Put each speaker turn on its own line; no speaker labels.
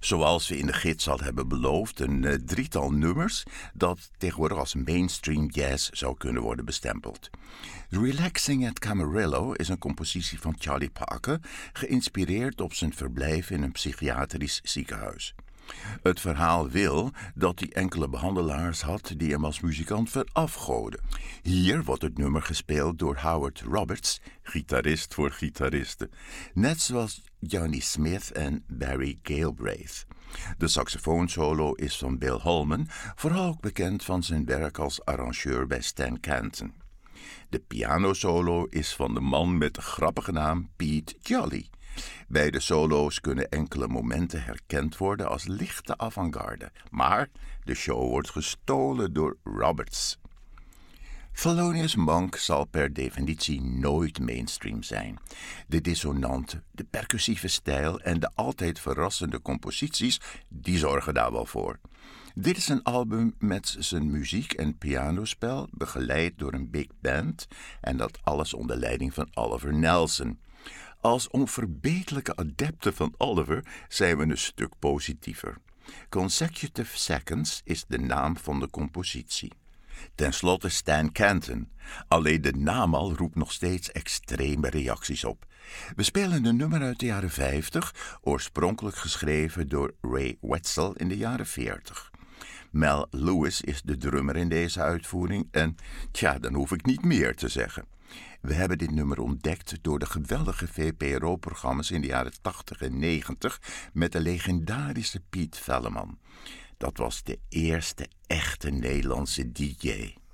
Zoals we in de gids al hebben beloofd, een drietal nummers dat tegenwoordig als mainstream jazz zou kunnen worden bestempeld. Relaxing at Camarillo is een compositie van Charlie Parker, geïnspireerd op zijn verblijf in een psychiatrisch ziekenhuis. Het verhaal wil dat hij enkele behandelaars had die hem als muzikant verafgoden. Hier wordt het nummer gespeeld door Howard Roberts, gitarist voor gitaristen, net zoals Johnny Smith en Barry Galbraith. De saxofoonsolo is van Bill Holman, vooral ook bekend van zijn werk als arrangeur bij Stan Kenton. De pianosolo is van de man met de grappige naam Pete Jolly. Beide solo's kunnen enkele momenten herkend worden als lichte avant-garde, maar de show wordt gestolen door Roberts. Thelonious Monk zal per definitie nooit mainstream zijn. De dissonante, de percussieve stijl en de altijd verrassende composities, die zorgen daar wel voor. Dit is een album met zijn muziek en pianospel, begeleid door een big band, en dat alles onder leiding van Oliver Nelson. Als onverbeterlijke adepten van Oliver zijn we een stuk positiever. Consecutive Seconds is de naam van de compositie. Ten slotte Stan Kenton. Alleen de naam al roept nog steeds extreme reacties op. We spelen een nummer uit de jaren 50, oorspronkelijk geschreven door Ray Wetzel in de jaren 40. Mel Lewis is de drummer in deze uitvoering en dan hoef ik niet meer te zeggen. We hebben dit nummer ontdekt door de geweldige VPRO-programma's in de jaren 80 en 90 met de legendarische Piet Velleman. Dat was de eerste echte Nederlandse DJ.